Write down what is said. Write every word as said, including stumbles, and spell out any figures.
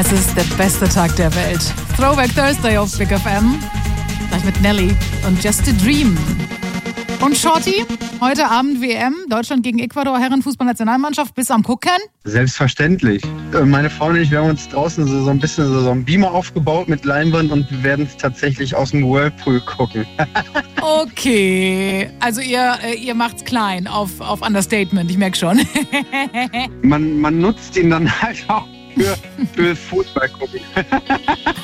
Es ist der beste Tag der Welt. Throwback Thursday auf Big F M. Gleich mit Nelly und Just a Dream. Und Shorty, heute Abend W M, Deutschland gegen Ecuador, Herrenfußballnationalmannschaft, bist am Gucken? Selbstverständlich. Meine Frau und ich, wir haben uns draußen so, so ein bisschen so, so einen Beamer aufgebaut mit Leinwand und wir werden es tatsächlich aus dem Whirlpool gucken. Okay, also ihr, ihr macht's klein auf, auf Understatement, ich merke schon. man, man nutzt ihn dann halt auch für, für Fußball gucken.